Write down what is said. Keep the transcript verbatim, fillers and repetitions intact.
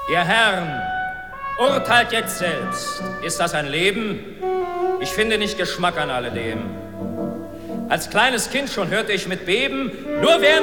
Ihr Herren, urteilt jetzt selbst. Ist das ein Leben? Ich finde nicht Geschmack an alledem. Als kleines Kind schon hörte ich mit Beben, nur wer